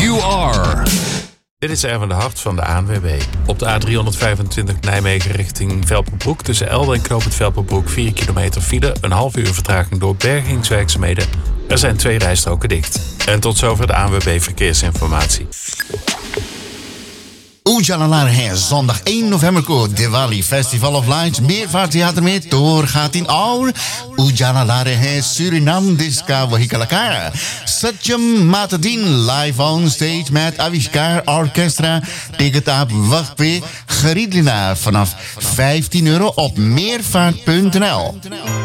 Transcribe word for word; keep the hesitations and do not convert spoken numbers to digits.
You are. Dit is Erwin de Hart van de A N W B. Op de A driehonderdvijfentwintig Nijmegen richting Velperbroek tussen Elden en Knoop het Velperbroek vier kilometer file, een half uur vertraging door bergingswerkzaamheden. Er zijn twee rijstroken dicht. En tot zover de A N W B Verkeersinformatie. Oejalalar है zondag één november को Diwali Festival of Lights Merwara में doorgaat in और Oejalalar है Suriname disca वही कलाकार सत्यम मातदीन live on stage met Avishkar Orchestra. Ticket op wacht पे खरीद लेना vanaf vijftien euro op meervaart punt n l.